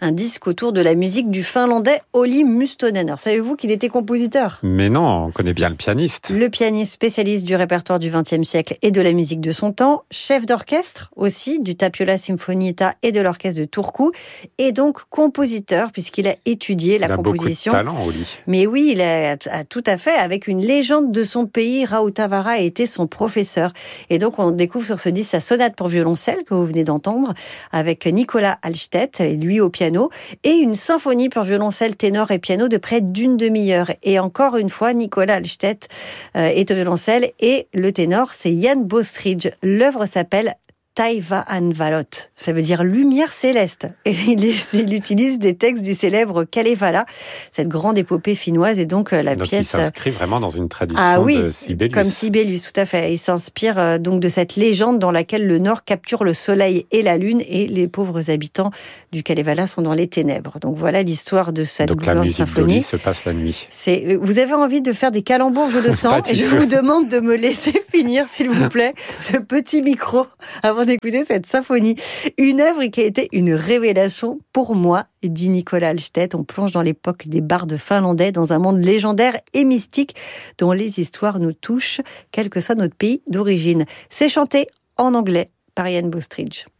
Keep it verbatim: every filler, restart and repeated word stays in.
un disque autour de la musique du Finlandais Olli Mustonen. Alors, savez-vous qu'il était compositeur ? Mais non, on connaît bien le pianiste. Le pianiste spécialiste du répertoire du vingtième siècle et de la musique de son temps, chef d'orchestre aussi du Tapiola Sinfonietta et de l'orchestre de Turku, et donc compositeur puisqu'il a étudié la il a composition. Beaucoup de talent, Olli. Mais oui, il a, a tout à fait, avec une légende de son pays, Rautavaara a été son professeur. Et donc on découvre sur ce disque sa sonate pour violoncelle que vous venez d'entendre, avec Nicolas Alstedt, lui au piano, et une symphonie pour violoncelle, ténor et piano de près d'une demi-heure. Et encore une fois, Nicolas Alstedt euh, est au violoncelle et le ténor, c'est Jan Bostridge. L'œuvre s'appelle Taivaanvalot, ça veut dire lumière céleste. Et il, est, il utilise des textes du célèbre Kalevala, cette grande épopée finnoise, et donc la donc pièce. Il s'inscrit vraiment dans une tradition ah, oui, de Sibelius. Comme Sibelius, tout à fait. Il s'inspire donc de cette légende dans laquelle le Nord capture le soleil et la lune, et les pauvres habitants du Kalevala sont dans les ténèbres. Donc voilà l'histoire de cette donc la musique symphonie. d'Olli se passe la nuit. C'est, vous avez envie de faire des calembours, je le sens, et je vous demande de me laisser finir, s'il vous plaît, ce petit micro avant d'écouter cette symphonie. Une œuvre qui a été une révélation pour moi, dit Nicolas Alstedt. On plonge dans l'époque des bardes finlandais, dans un monde légendaire et mystique dont les histoires nous touchent, quel que soit notre pays d'origine. C'est chanté en anglais par Jan Bostridge.